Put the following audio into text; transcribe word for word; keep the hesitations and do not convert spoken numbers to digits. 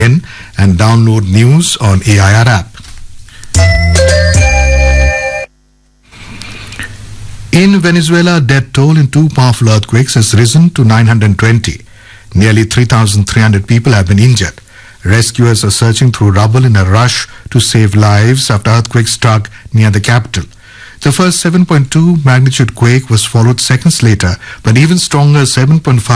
in and download news on A I R app. In Venezuela, death toll in two powerful earthquakes has risen to nine hundred twenty. Nearly three thousand three hundred people have been injured. Rescuers are searching through rubble in a rush to save lives after earthquake struck near the capital. The first seven point two magnitude quake was followed seconds later by an even stronger seven point five